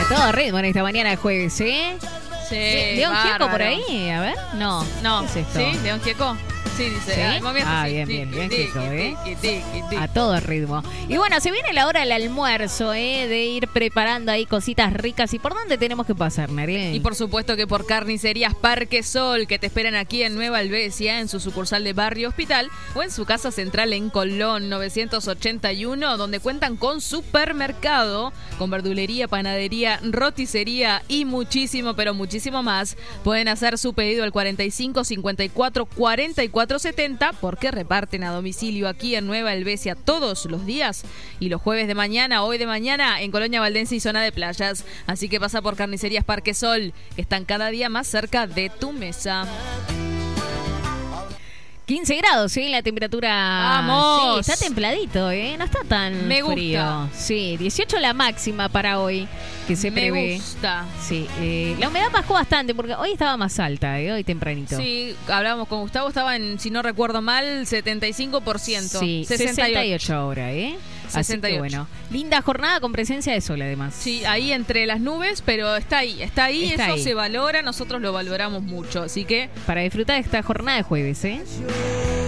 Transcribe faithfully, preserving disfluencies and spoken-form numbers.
Todo ritmo en esta mañana de jueves, ¿eh? Sí, Le- ¿León Gieco por bárbaro. ahí? A ver. No. No, ¿Qué es esto? ¿sí? ¿León Gieco? Sí, dice. ¿Sí? Al momento, Ah, sí. bien, bien, bien, Tiqui, Gieco, tiqui, ¿eh? tiqui, tiqui, tiqui. A todo ritmo. Y bueno, se viene la hora del almuerzo, ¿eh? De ir preparando ahí cositas ricas. ¿Y por dónde tenemos que pasar, Nariel? Y por supuesto que por Carnicerías Parque Sol, que te esperan aquí en Nueva Albesia, en su sucursal de Barrio Hospital, o en su casa central en Colón novecientos ochenta y uno, donde cuentan con supermercado, con verdulería, panadería, roticería y muchísimo, pero muchísimo más. Pueden hacer su pedido al cuarenta y cinco cincuenta y cuatro cuarenta y cuatro setenta, porque reparten a domicilio aquí en Nueva Albesia todos los días y los jueves de mañana, hoy de mañana, en Colonia Valdense y zona de playas. Así que pasa por Carnicerías Parque Sol, que están cada día más cerca de tu mesa. quince grados, ¿sí? La temperatura. ¡Vamos! Sí, está templadito, ¿eh? No está tan Me gusta. frío. Sí, dieciocho la máxima para hoy, que se Me prevé. gusta. Sí, eh, la humedad bajó bastante porque hoy estaba más alta, ¿eh? Hoy tempranito. Sí, hablábamos con Gustavo, estaba en, si no recuerdo mal, setenta y cinco por ciento. Sí, sesenta y ocho ahora, ¿eh? Así sesenta y que ocho. bueno, linda jornada con presencia de sol además. Sí, ahí entre las nubes, pero está ahí, está ahí, Está eso ahí. se valora, nosotros lo valoramos mucho, así que Para disfrutar de esta jornada de jueves, ¿eh?